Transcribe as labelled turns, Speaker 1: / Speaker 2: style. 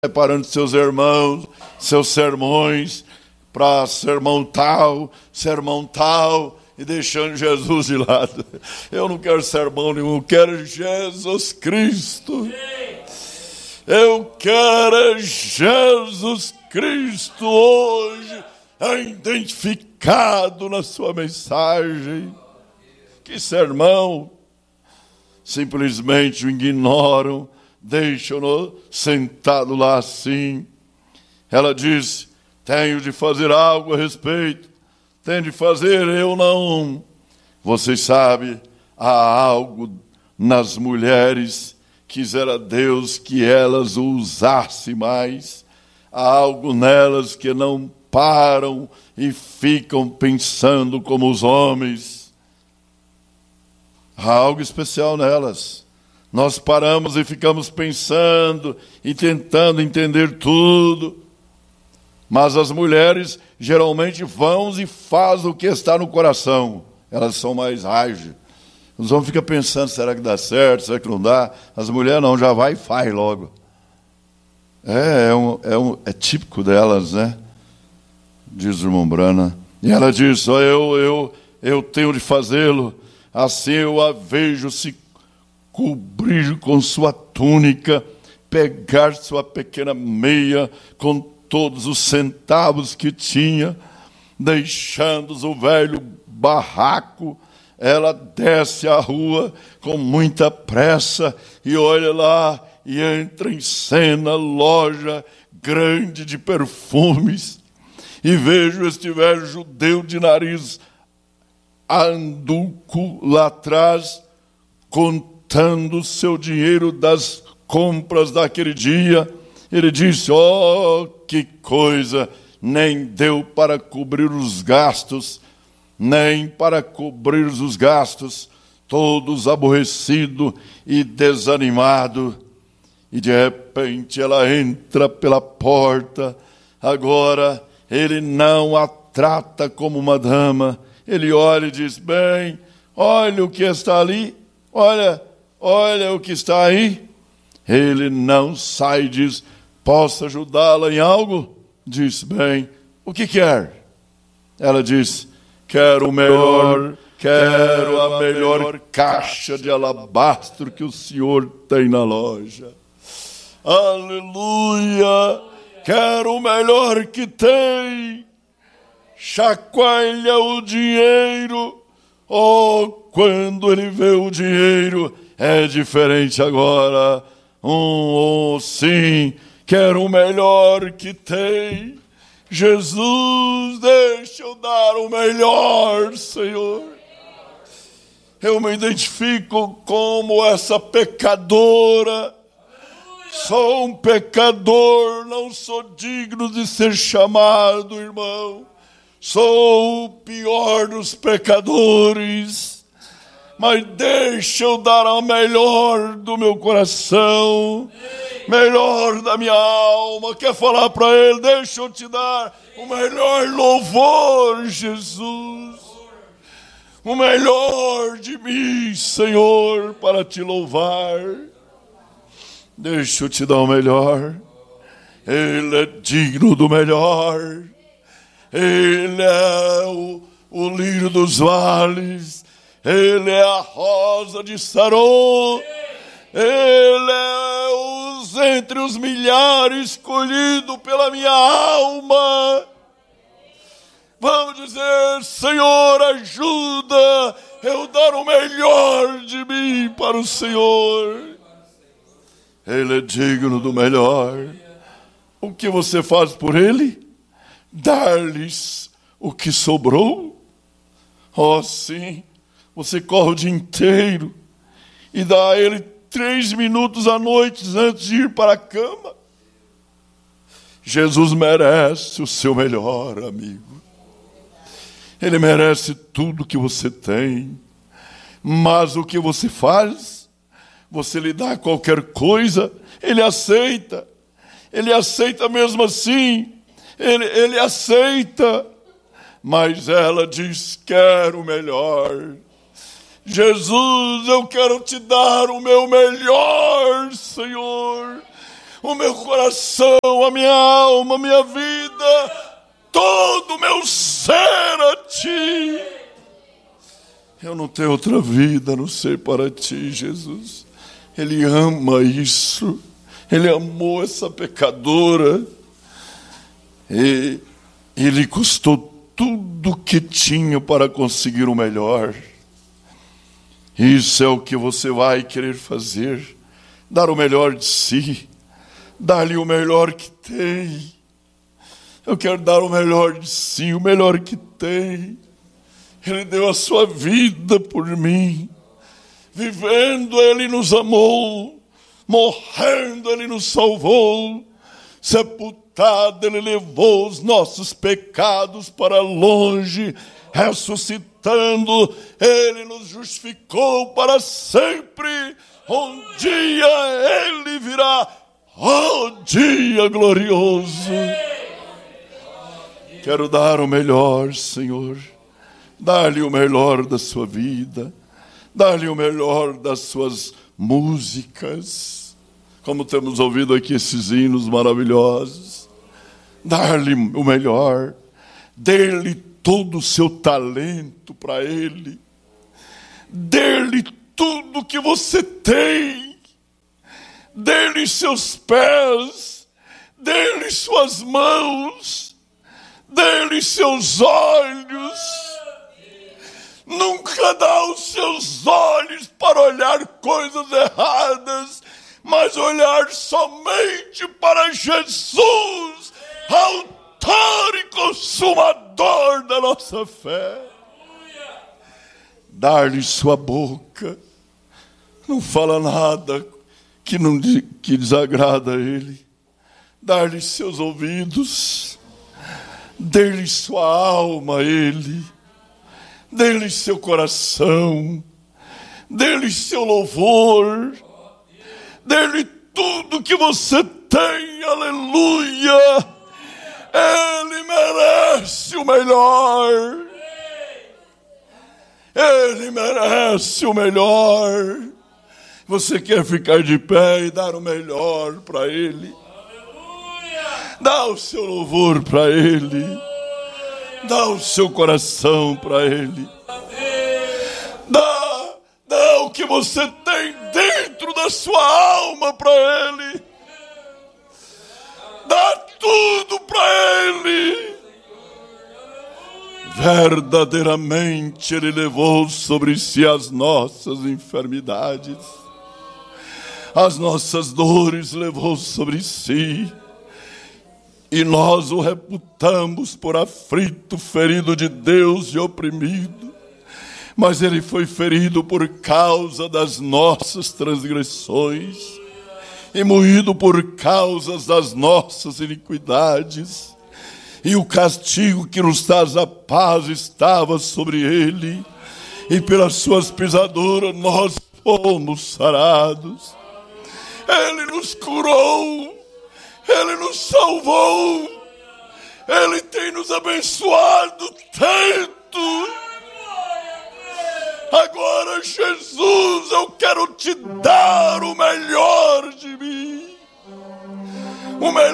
Speaker 1: preparando seus irmãos, seus sermões, para sermão tal, e deixando Jesus de lado. Eu não quero sermão nenhum, eu quero Jesus Cristo. Eu quero Jesus Cristo hoje, identificado na sua mensagem. Que sermão! Simplesmente o ignoram, deixam-no sentado lá assim. Ela disse: tenho de fazer algo a respeito. Tenho de fazer, eu não. Vocês sabem, há algo nas mulheres, quisera Deus que elas o usassem mais. Há algo nelas que não param e ficam pensando como os homens. Há algo especial nelas. Nós paramos e ficamos pensando e tentando entender tudo. Mas as mulheres geralmente vão e fazem o que está no coração. Elas são mais ágeis. Os homens ficam pensando, será que dá certo, será que não dá? As mulheres não, já vai e faz logo. É típico delas, né? Diz o irmão Brana. E ela diz: eu tenho de fazê-lo. Assim eu a vejo se cobrir com sua túnica, pegar sua pequena meia com todos os centavos que tinha, deixando o velho barraco. Ela desce a rua com muita pressa e olha lá e entra em cena loja grande de perfumes. E vejo este velho judeu de nariz anduco lá atrás, contando seu dinheiro das compras daquele dia. Ele disse: oh, que coisa, nem deu para cobrir os gastos, todos aborrecido e desanimado. E de repente ela entra pela porta. Agora ele não a trata como uma dama. Ele olha e diz: bem, olha o que está ali, olha o que está aí. Ele não sai e diz: posso ajudá-la em algo? Diz: bem, o que quer? Ela diz: quero a melhor caixa de alabastro que o senhor tem na loja. Aleluia! Quero o melhor que tem. Chacoalha o dinheiro. Oh, quando ele vê o dinheiro, é diferente agora. Sim, quero o melhor que tem. Jesus, deixa eu dar o melhor, Senhor. Eu me identifico como essa pecadora. Sou um pecador, não sou digno de ser chamado, irmão. Sou o pior dos pecadores. Mas deixa eu dar o melhor do meu coração, melhor da minha alma. Quer falar para ele? Deixa eu te dar o melhor louvor, Jesus. O melhor de mim, Senhor, para te louvar. Deixa eu te dar o melhor. Ele é digno do melhor. Ele é o lírio dos vales. Ele é a rosa de Saron. Ele é entre os milhares escolhido pela minha alma. Vamos dizer: Senhor, ajuda eu dar o melhor de mim para o Senhor. Ele é digno do melhor. O que você faz por ele? Dar-lhes o que sobrou? Oh, sim. Você corre o dia inteiro e dá a ele 3 minutos à noite antes de ir para a cama. Jesus merece o seu melhor, amigo. Ele merece tudo que você tem. Mas o que você faz? Você lhe dá qualquer coisa, ele aceita. Ele aceita mesmo assim. Ele aceita. Mas ela diz: quero o melhor. Jesus, eu quero te dar o meu melhor, Senhor. o meu coração, a minha alma, a minha vida, todo o meu ser a Ti. Eu não tenho outra vida a não ser para Ti, Jesus. Ele ama isso. Ele amou essa pecadora. E Ele custou tudo que tinha para conseguir o melhor. Isso é o que você vai querer fazer. Dar o melhor de si. Dar-lhe o melhor que tem. Eu quero dar o melhor de si, o melhor que tem. Ele deu a sua vida por mim. Vivendo, Ele nos amou. Morrendo, Ele nos salvou. Sepultado, Ele levou os nossos pecados para longe. Ressuscitando, Ele nos justificou para sempre. Um dia Ele virá. Oh, dia glorioso. Quero dar o melhor, Senhor. Dar-lhe o melhor da sua vida. Dar-lhe o melhor das suas músicas. Como temos ouvido aqui esses hinos maravilhosos. Dar-lhe o melhor. Dê-lhe todo o seu talento para Ele. Dê-lhe tudo que você tem. Dê-lhe seus pés. Dê-lhe suas mãos. Dê-lhe seus olhos. Nunca dá os seus olhos para olhar coisas erradas, mas olhar somente para Jesus, autor e consumador da nossa fé. Dar-lhe sua boca. Não fala nada que desagrada a Ele. Dar-lhe seus ouvidos. Dê-lhe sua alma a Ele. Dê-lhe seu coração. Dê-lhe seu louvor. Dê-lhe tudo que você tem. Aleluia. Ele merece o melhor. Ele merece o melhor. Você quer ficar de pé e dar o melhor para Ele? Dá o seu louvor para Ele. Dá o seu coração para Ele. Dá o que você tem dentro da sua alma para Ele. Dá tudo para Ele. Verdadeiramente Ele levou sobre si as nossas enfermidades. As nossas dores levou sobre si. E nós o reputamos por aflito, ferido de Deus e oprimido. Mas Ele foi ferido por causa das nossas transgressões e moído por causa das nossas iniquidades. E o castigo que nos traz a paz estava sobre Ele. E pelas suas pisaduras nós fomos sarados. Ele nos curou. Ele nos salvou. Ele tem nos abençoado tanto. Agora, Jesus, eu quero te dar o melhor de mim. O melhor